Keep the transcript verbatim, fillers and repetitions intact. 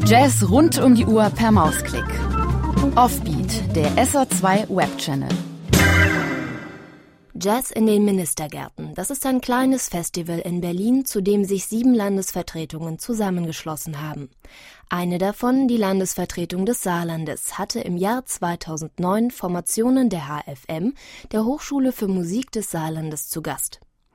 Jazz rund um die Uhr per Mausklick. Offbeat, der S R zwei Webchannel. Jazz in den Ministergärten. Das ist ein kleines Festival in Berlin, zu dem sich sieben Landesvertretungen zusammengeschlossen haben. Eine davon, die Landesvertretung des Saarlandes, hatte im Jahr zweitausendneun Formationen der H F M, der Hochschule für Musik des Saarlandes, zu Gast.